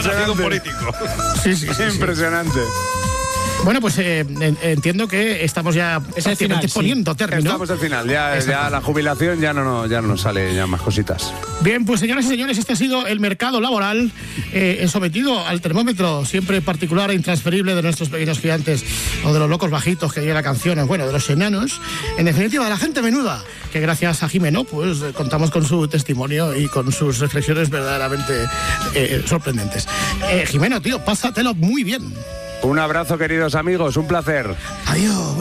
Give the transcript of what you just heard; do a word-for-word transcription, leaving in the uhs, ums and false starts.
nacido político. Sí, sí, sí. Impresionante. Bueno, pues eh, entiendo que estamos ya prácticamente poniendo término. Estamos al final, ya, ya la jubilación ya no, no, ya no nos sale ya más cositas. Bien, pues señoras y señores, este ha sido el mercado laboral eh, sometido al termómetro siempre particular e intransferible de nuestros pequeños gigantes, o de los locos bajitos que dice la canción, bueno, de los enanos, en definitiva de la gente menuda, que gracias a Jimeno pues eh, contamos con su testimonio y con sus reflexiones verdaderamente eh, sorprendentes. Eh, Jimeno, tío, pásatelo muy bien. Un abrazo, queridos amigos, un placer. Adiós.